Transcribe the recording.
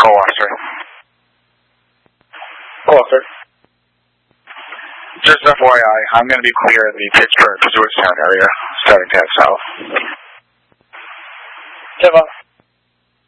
Call officer. Call officer. Just FYI, I'm going to be clear in the Pittsburgh, Georgetown area, 710 South. 10-5.